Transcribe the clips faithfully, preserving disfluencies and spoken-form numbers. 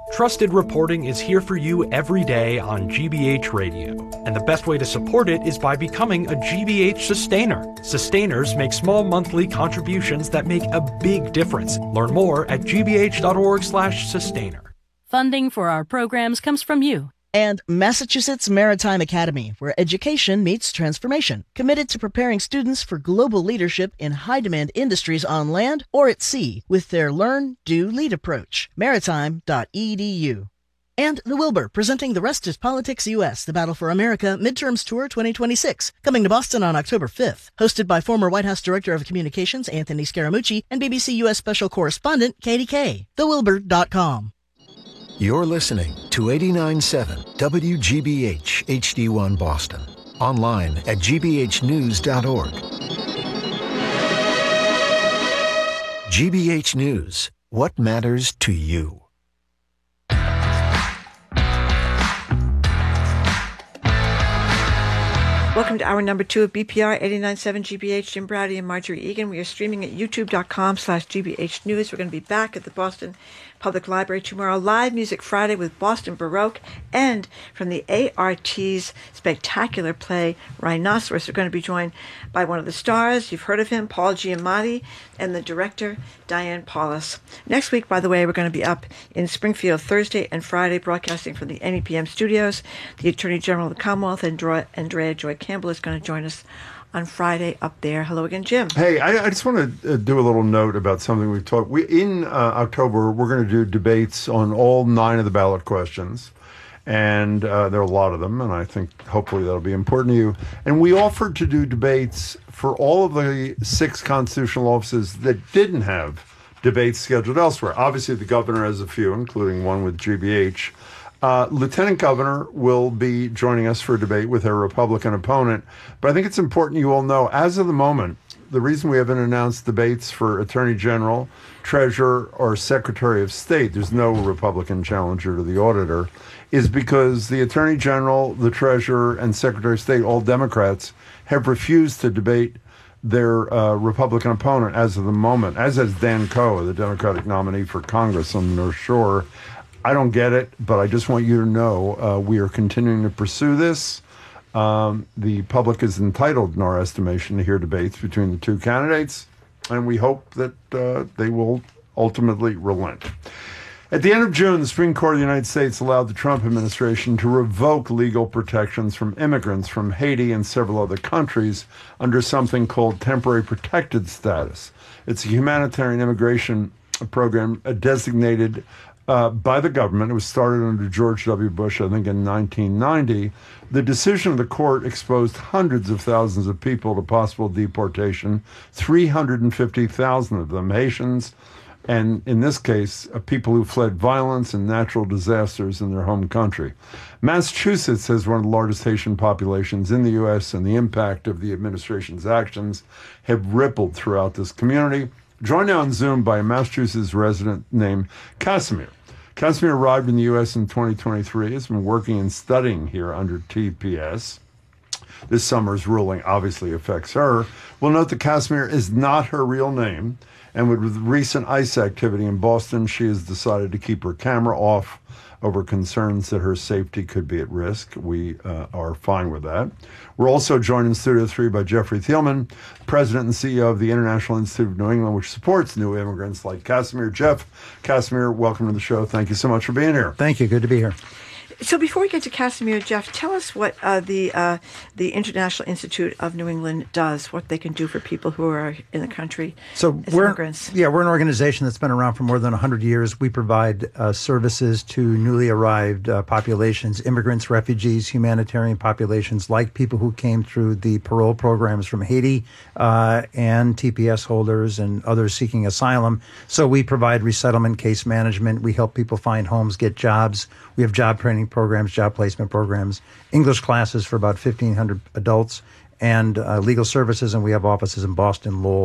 Trusted reporting is here for you every day on G B H Radio, and the best way to support it is by becoming a G B H sustainer. Sustainers make small monthly contributions that make a big difference. Learn more at gbh.org slash sustainer. Funding for our programs comes from you. And Massachusetts Maritime Academy, where education meets transformation, committed to preparing students for global leadership in high-demand industries on land or at sea with their Learn, Do, Lead approach. maritime dot e d u. And The Wilbur, presenting The Rest is Politics U S, The Battle for America Midterms Tour twenty twenty-six, coming to Boston on October fifth. Hosted by former White House Director of Communications Anthony Scaramucci and B B C U S Special Correspondent Katie Kay. the wilbur dot com. You're listening to eighty-nine point seven W G B H H D one Boston. Online at g b h news dot org. G B H News. What matters to you? Welcome to hour number two of B P R eighty-nine point seven G B H. Jim Browdy and Marjorie Egan. We are streaming at youtube.com slash GBH News. We're going to be back at the Boston Public Library tomorrow. Live Music Friday with Boston Baroque, and from the A R T's spectacular play Rhinoceros. We're going to be joined by one of the stars. You've heard of him, Paul Giamatti, and the director, Diane Paulus. Next week, by the way, we're going to be up in Springfield Thursday and Friday, broadcasting from the N E P M studios. The Attorney General of the Commonwealth, Andrea, Andrea Joy Campbell, is going to join us on Friday up there. Hello again, Jim. Hey, I, I just want to uh, do a little note about something we've talked. We, in uh, October, we're going to do debates on all nine of the ballot questions. And uh, there are a lot of them, and I think hopefully that'll be important to you. And we offered to do debates for all of the six constitutional offices that didn't have debates scheduled elsewhere. Obviously, the governor has a few, including one with G B H. Uh, Lieutenant Governor will be joining us for a debate with her Republican opponent. But I think it's important you all know, as of the moment, the reason we haven't announced debates for Attorney General, Treasurer, or Secretary of State, there's no Republican challenger to the auditor, is because the Attorney General, the Treasurer, and Secretary of State, all Democrats, have refused to debate their uh, Republican opponent as of the moment, as has Dan Coe, the Democratic nominee for Congress on the North Shore. I don't get it, but I just want you to know uh, we are continuing to pursue this. Um, the public is entitled, in our estimation, to hear debates between the two candidates, and we hope that uh, they will ultimately relent. At the end of June, the Supreme Court of the United States allowed the Trump administration to revoke legal protections from immigrants from Haiti and several other countries under something called temporary protected status. It's a humanitarian immigration program designated Uh, by the government. It was started under George W. Bush, I think, in nineteen ninety. The decision of the court exposed hundreds of thousands of people to possible deportation, three hundred fifty thousand of them Haitians, and in this case, uh, people who fled violence and natural disasters in their home country. Massachusetts has one of the largest Haitian populations in the U S, and the impact of the administration's actions have rippled throughout this community. Joined now on Zoom by a Massachusetts resident named Casimir. Casimir arrived in the U S in twenty twenty-three, has been working and studying here under T P S. This summer's ruling obviously affects her. We'll note that Casimir is not her real name, and with recent ICE activity in Boston, she has decided to keep her camera off over concerns that her safety could be at risk. We uh, are fine with that. We're also joined in Studio three by Jeffrey Thielman, President and C E O of the International Institute of New England, which supports new immigrants like Casimir. Jeff, Casimir, welcome to the show. Thank you so much for being here. Thank you. Good to be here. So before we get to Casimir, Jeff, tell us what uh, the uh, the International Institute of New England does, what they can do for people who are in the country so as we're, immigrants. Yeah, we're an organization that's been around for more than one hundred years. We provide uh, services to newly arrived uh, populations, immigrants, refugees, humanitarian populations, like people who came through the parole programs from Haiti, uh, and T P S holders and others seeking asylum. So we provide resettlement, case management. We help people find homes, get jobs. We have job training programs, job placement programs, English classes for about fifteen hundred adults, and uh, legal services. And we have offices in Boston, Lowell,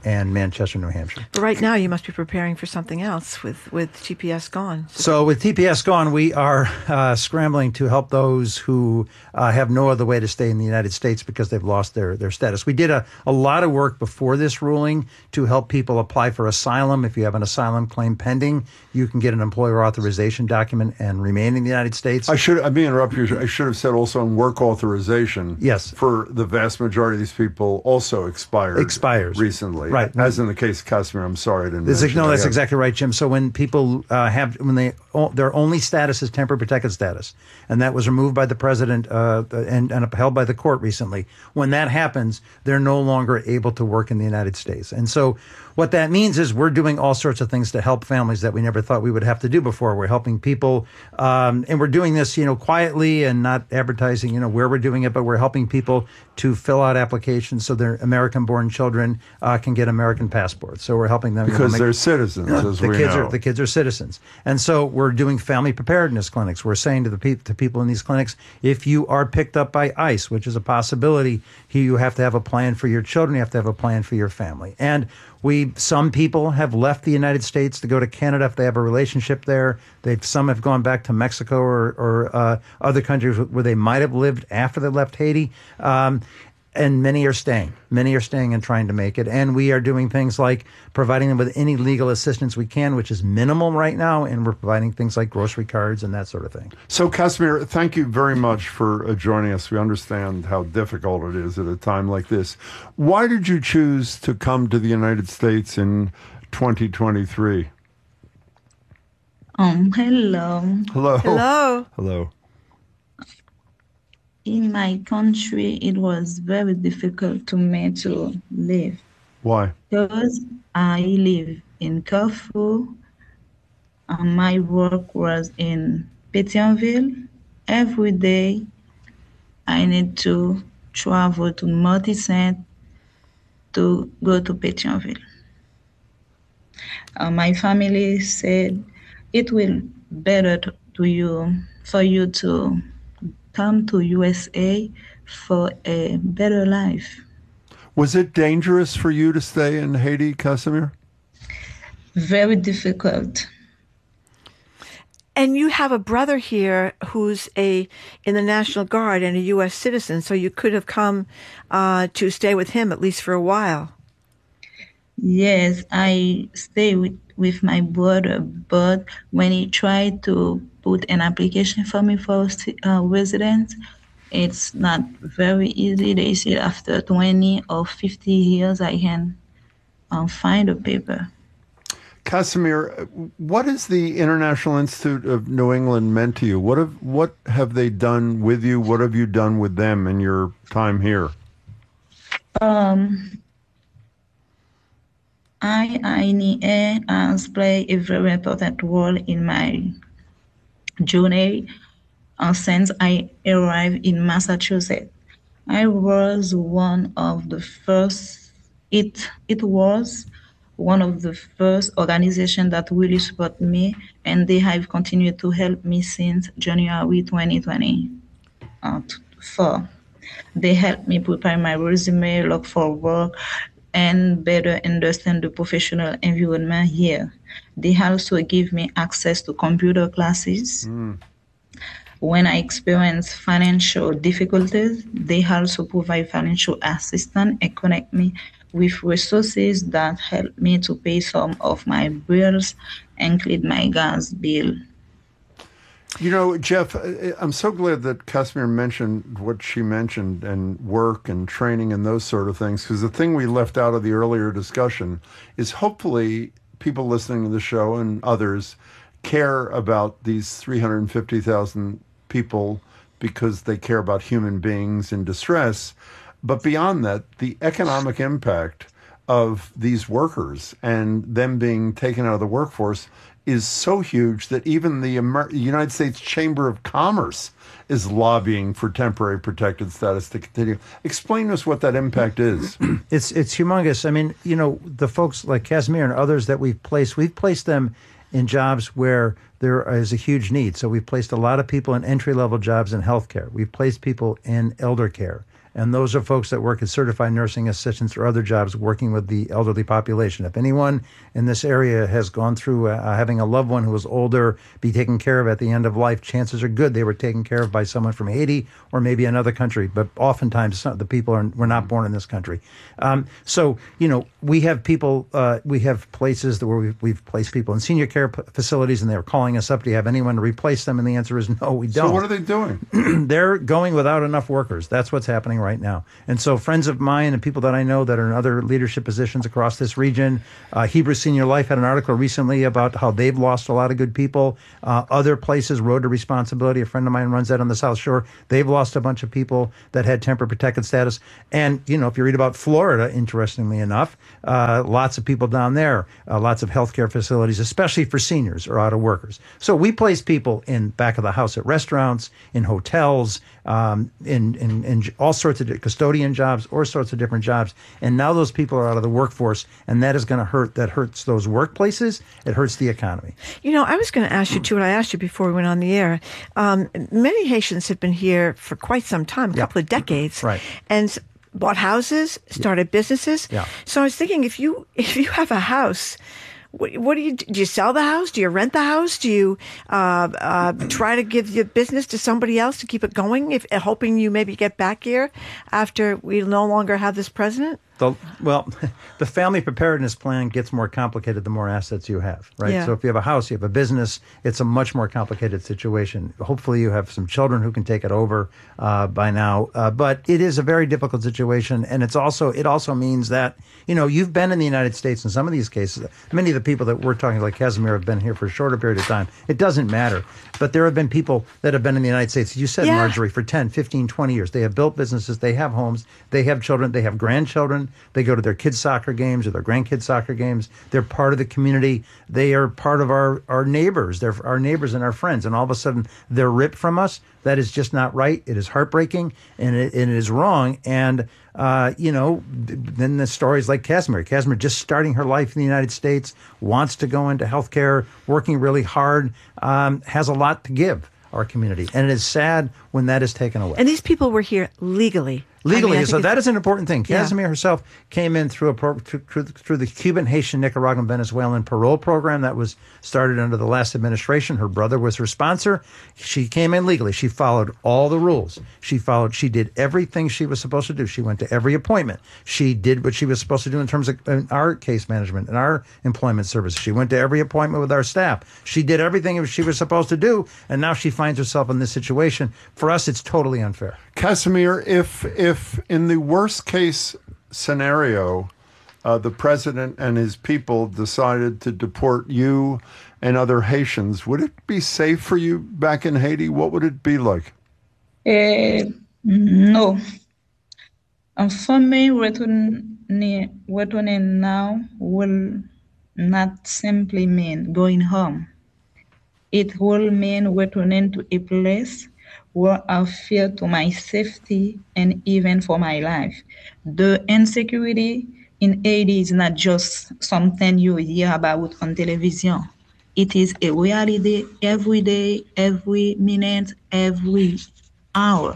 and Manchester, New Hampshire. But right now, you must be preparing for something else with, with T P S gone. So with T P S gone, we are uh, scrambling to help those who uh, have no other way to stay in the United States because they've lost their, their status. We did a, a lot of work before this ruling to help people apply for asylum. If you have an asylum claim pending, you can get an employer authorization document and remain in the United States. I should, I'm being interrupted you. I should have said also on work authorization. Yes. For the vast majority of these people also expired. Expires. Recently. Right. As in the case of Casimir, I'm sorry I didn't This is, mention no, that. that's Yeah. exactly right, Jim. So when people uh, have, when they, their only status is temporary protected status, and that was removed by the president uh, and, and upheld by the court recently, when that happens, they're no longer able to work in the United States. And so what that means is we're doing all sorts of things to help families that we never thought we would have to do before. We're helping people, um, and we're doing this, you know, quietly and not advertising, you know, where we're doing it, but we're helping people to fill out applications so their American-born children uh, can get American passports. So we're helping them. Because you know, make, they're citizens, as the we kids know. Are, the kids are citizens. And so we're doing family preparedness clinics. We're saying to the pe- to people in these clinics, if you are picked up by ICE, which is a possibility, here you have to have a plan for your children, you have to have a plan for your family. And we, some people have left the United States to go to Canada if they have a relationship there. They've, some have gone back to Mexico or, or uh, other countries where they might have lived after they left Haiti. Um, and many are staying. Many are staying and trying to make it. And we are doing things like providing them with any legal assistance we can, which is minimal right now. And we're providing things like grocery cards and that sort of thing. So, Casimir, thank you very much for uh, joining us. We understand how difficult it is at a time like this. Why did you choose to come to the United States in twenty twenty-three? Um, hello. Hello. Hello. Hello. In my country, it was very difficult to me to live Why? because I live in Carrefour. And my work was in Pétionville. Every day, I need to travel to Martissant to go to Pétionville. Uh, my family said it will better to, to you for you to come to U S A for a better life. Was it dangerous for you to stay in Haiti, Casimir? Very difficult. And you have a brother here who's a in the National Guard and a U S citizen, so you could have come uh, to stay with him at least for a while. Yes, I stay with, with my brother, but when he tried to put an application for me for uh, residence, it's not very easy. They say after twenty or fifty years, I can um, find a paper. Casimir, what has the International Institute of New England meant to you? What have what have they done with you? What have you done with them in your time here? Um, I I N E A has played a very important role in my journey uh, since I arrived in Massachusetts. I was one of the first, it, it was one of the first organizations that really support me, and they have continued to help me since January twenty twenty-four. They helped me prepare my resume, look for work, and better understand the professional environment here. They also give me access to computer classes. Mm. When I experience financial difficulties, they also provide financial assistance and connect me with resources that help me to pay some of my bills, include my gas bill. You know, Jeff, I'm so glad that Casimir mentioned what she mentioned and work and training and those sort of things, because the thing we left out of the earlier discussion is hopefully people listening to the show and others care about these three hundred fifty thousand people because they care about human beings in distress. But beyond that, the economic impact of these workers and them being taken out of the workforce is so huge that even the Amer- United States Chamber of Commerce is lobbying for temporary protected status to continue. Explain to us what that impact is. It's it's humongous. I mean, you know, the folks like Casimir and others that we've placed, we've placed them in jobs where there is a huge need. So we've placed a lot of people in entry-level jobs in healthcare. We've placed people in elder care and those are folks that work as certified nursing assistants or other jobs working with the elderly population. If anyone in this area has gone through uh, having a loved one who was older be taken care of at the end of life, chances are good they were taken care of by someone from Haiti or maybe another country, but oftentimes some, the people are were not born in this country. Um, so, you know, we have people, uh, we have places where we've, we've placed people in senior care p- facilities, and they're calling us up, do you have anyone to replace them? And the answer is no, we don't. So what are they doing? They're going without enough workers. That's what's happening right now. And so friends of mine and people that I know that are in other leadership positions across this region, uh, Hebrew Senior Life had an article recently about how they've lost a lot of good people. Uh, other places, Road to Responsibility, a friend of mine runs that on the South Shore. They've lost a bunch of people that had temporary protected status. And, you know, if you read about Florida, interestingly enough, uh, lots of people down there, uh, lots of healthcare facilities, especially for seniors, are out of workers. So we place people in back of the house at restaurants, in hotels, um, in, in, in all sorts of custodian jobs, all sorts of different jobs. And now those people are out of the workforce, and that is going to hurt. That hurts those workplaces. It hurts the economy. You know, I was going to ask you, too, what I asked you before we went on the air. Um, many Haitians have been here for quite some time, a couple yeah. of decades. Right. And bought houses, started yeah. businesses. Yeah. So I was thinking, if you if you have a house, what, what do you do? You sell the house? Do you rent the house? Do you uh, uh, try to give your business to somebody else to keep it going, if hoping you maybe get back here after we no longer have this president? The, well, the family preparedness plan gets more complicated the more assets you have, right? Yeah. So if you have a house, you have a business, it's a much more complicated situation. Hopefully you have some children who can take it over uh, by now. Uh, but it is a very difficult situation. And it's also it also means that, you know, you've been in the United States in some of these cases. Many of the people that we're talking like Casimir have been here for a shorter period of time. It doesn't matter. But there have been people that have been in the United States, you said, yeah. Marjorie, for ten, fifteen, twenty years. They have built businesses, they have homes, they have children, they have grandchildren. They go to their kids' soccer games or their grandkids' soccer games. They're part of the community. They are part of our, our neighbors. They're our neighbors and our friends. And all of a sudden, they're ripped from us. That is just not right. It is heartbreaking, and it, and it is wrong. And, uh, you know, then the stories like Casimir. Casimir just starting her life in the United States, wants to go into healthcare, working really hard, um, has a lot to give our community. And it is sad when that is taken away. And these people were here legally. Legally, I mean, I so that is an important thing. Yeah. Casimir herself came in through a pro, through, through the Cuban, Haitian, Nicaraguan, Venezuelan parole program that was started under the last administration. Her brother was her sponsor. She came in legally. She followed all the rules. She followed. She did everything she was supposed to do. She went to every appointment. She did what she was supposed to do in terms of in our case management and our employment services. She went to every appointment with our staff. She did everything she was supposed to do, and now she finds herself in this situation. For us, it's totally unfair. Casimir, if if in the worst case scenario, uh, the president and his people decided to deport you and other Haitians, would it be safe for you back in Haiti? What would it be like? Uh, no. Um, for me, returning, returning now will not simply mean going home. It will mean returning to a place where I fear to my safety and even for my life. The insecurity in Haiti is not just something you hear about on television. It is a reality every day, every minute, every hour.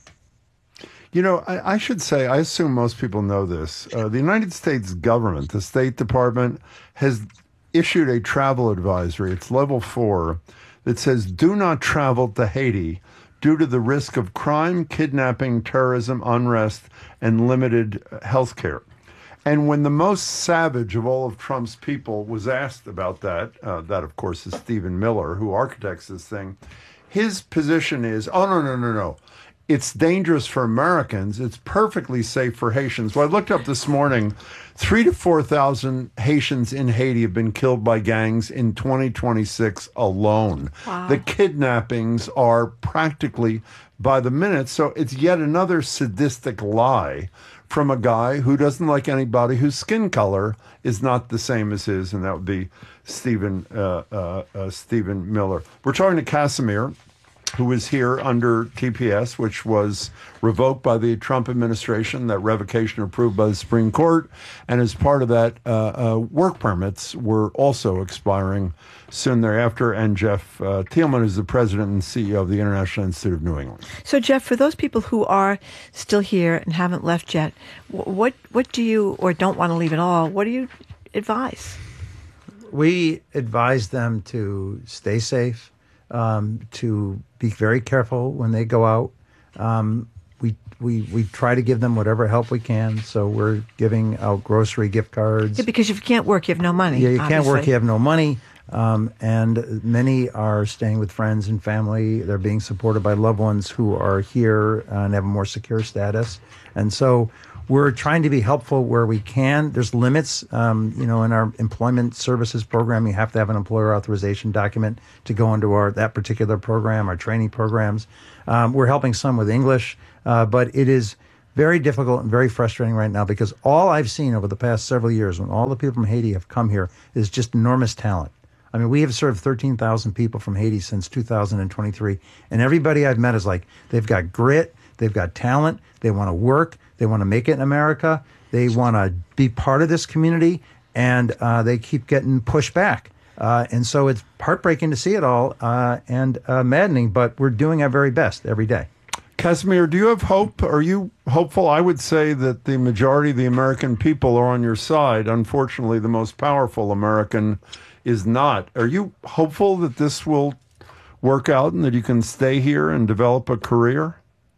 You know, I, I should say, I assume most people know this. Uh, the United States government, the State Department, has issued a travel advisory. It's level four that says, do not travel to Haiti due to the risk of crime, kidnapping, terrorism, unrest, and limited health care. And when the most savage of all of Trump's people was asked about that, uh, that, of course, is Stephen Miller, who architects this thing, his position is, oh, no, no, no, no. It's dangerous for Americans. It's perfectly safe for Haitians. Well, I looked up this morning, three to four thousand Haitians in Haiti have been killed by gangs in twenty twenty-six alone. Wow. The kidnappings are practically by the minute. So it's yet another sadistic lie from a guy who doesn't like anybody whose skin color is not the same as his, and that would be Stephen uh, uh, uh, Stephen Miller. We're talking to Casimir. who was here under T P S, which was revoked by the Trump administration, that revocation approved by the Supreme Court. And as part of that, uh, uh, work permits were also expiring soon thereafter. And Jeff uh, Thielman is the president and C E O of the International Institute of New England. So, Jeff, for those people who are still here and haven't left yet, what what do you, or don't want to leave at all, what do you advise? We advise them to stay safe, um, to be very careful when they go out. Um, we we we try to give them whatever help we can. So we're giving out grocery gift cards. Yeah, because if you can't work, you have no money. Yeah, you obviously. can't work, you have no money. Um, and many are staying with friends and family. They're being supported by loved ones who are here and have a more secure status. And so we're trying to be helpful where we can. There's limits. Um, you know, in our employment services program, you have to have an employer authorization document to go into our that particular program, our training programs. Um, we're helping some with English, uh, but it is very difficult and very frustrating right now because all I've seen over the past several years when all the people from Haiti have come here is just enormous talent. I mean, we have served thirteen thousand people from Haiti since two thousand twenty-three, and everybody I've met is like, they've got grit, they've got talent, they want to work, they want to make it in America, they want to be part of this community, and uh, they keep getting pushed back. Uh, and so it's heartbreaking to see it all uh, and uh, maddening, but we're doing our very best every day. Casimir, do you have hope? Are you hopeful? I would say that the majority of the American people are on your side. Unfortunately, the most powerful American is not. Are you hopeful that this will work out and that you can stay here and develop a career?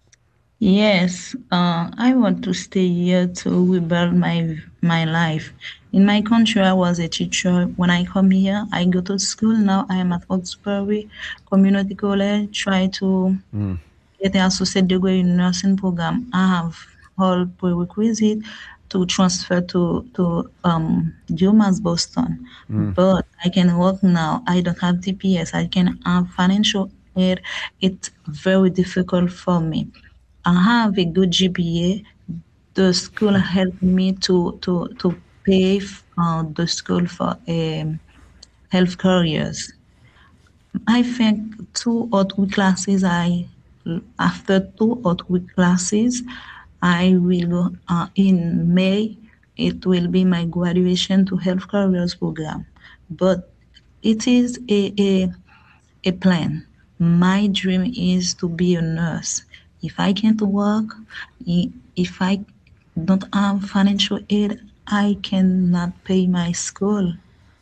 Yes, uh, I want to stay here to rebuild my my life. In my country, I was a teacher. When I come here, I go to school. Now I am at Hawkesbury Community College, try to mm. get an associate degree in nursing program. I have all prerequisites to transfer to to um, UMass Boston, mm. but I can work now. I don't have T P S. I can have financial aid. It's very difficult for me. I have a good G P A. The school helped me to to to pay uh, the school for um, health careers. I think two or three classes. I after two or three classes. I will, uh, in May, it will be my graduation to Health Careers Program. But it is a, a, a plan. My dream is to be a nurse. If I can't work, if I don't have financial aid, I cannot pay my school.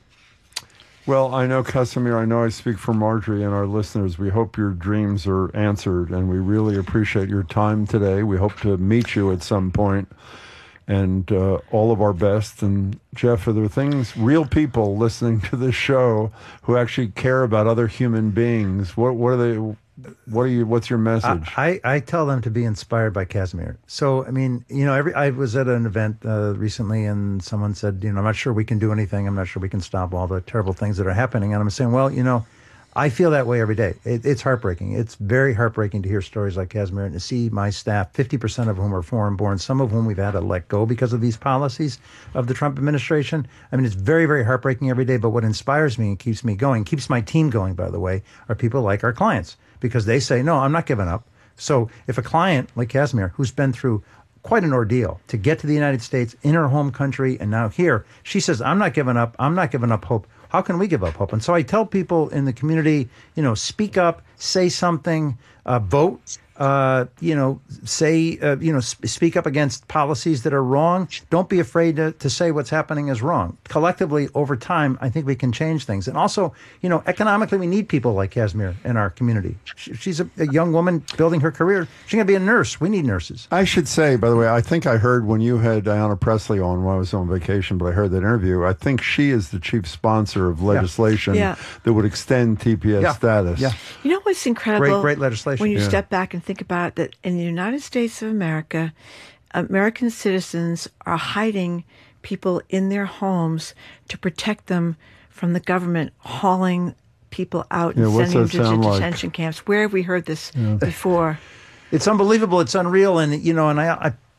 Well, I know, Casimir, I know I speak for Marjorie and our listeners. We hope your dreams are answered, and we really appreciate your time today. We hope to meet you at some point, and uh, all of our best. And, Jeff, are there things, real people listening to this show who actually care about other human beings? What, what are they... What are you? What's your message? I, I, I tell them to be inspired by Casimir. So, I mean, you know, every I was at an event uh, recently and someone said, you know, I'm not sure we can do anything. I'm not sure we can stop all the terrible things that are happening. And I'm saying, well, you know, I feel that way every day. It, it's heartbreaking. It's very heartbreaking to hear stories like Casimir and to see my staff, fifty percent of whom are foreign born, some of whom we've had to let go because of these policies of the Trump administration. I mean, it's very, very heartbreaking every day. But what inspires me and keeps me going, keeps my team going, by the way, are people like our clients. Because they say, no, I'm not giving up. So if a client like Casimir, who's been through quite an ordeal to get to the United States in her home country and now here, she says, I'm not giving up. I'm not giving up hope. How can we give up hope? And so I tell people in the community, you know, speak up, say something, uh, vote, uh, you know, say, uh, you know, sp- speak up against policies that are wrong. Don't be afraid to, to say what's happening is wrong. Collectively, over time, I think we can change things. And also, you know, economically, we need people like Casimir in our community. She, she's a, a young woman building her career. She's going to be a nurse. We need nurses. I should say, by the way, I think I heard when you had Ayanna Pressley on when I was on vacation, but I heard that interview. I think she is the chief sponsor of legislation yeah. that would extend T P S yeah. status. Yeah. You know what's incredible? Great, great legislation. When you yeah. step back and think about it, that in the United States of America, American citizens are hiding people in their homes to protect them from the government hauling people out yeah, and sending them to like? detention camps. Where have we heard this yeah. before? It's unbelievable. It's unreal. And, you know, and I, I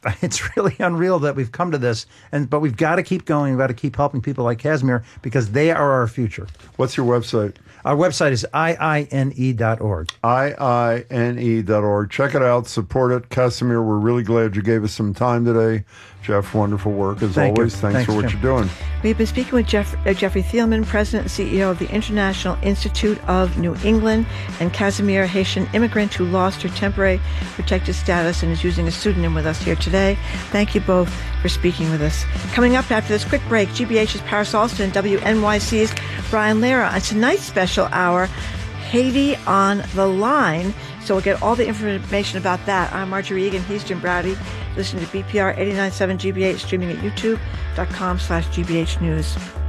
it's really unreal that we've come to this. And but we've got to keep going. We've got to keep helping people like Casimir because they are our future. What's your website? Our website is I I N E dot org. I I N E dot org. Check it out. Support it. Casimir, we're really glad you gave us some time today. Jeff, wonderful work as Thank always. You. Thanks, Thanks for what Jim. you're doing. We've been speaking with Jeff, uh, Jeffrey Thielman, President and C E O of the International Institute of New England, and Casimir, a Haitian immigrant who lost her temporary protected status and is using a pseudonym with us here today. Thank you both for speaking with us. Coming up after this quick break, G B H's Paris Alston and W N Y C's Brian Lehrer. On tonight's special hour, Haiti on the Line. So we'll get all the information about that. I'm Marjorie Egan. He's Jim Browdy. Listen to B P R eighty-nine point seven G B H, streaming at youtube dot com slash G B H News.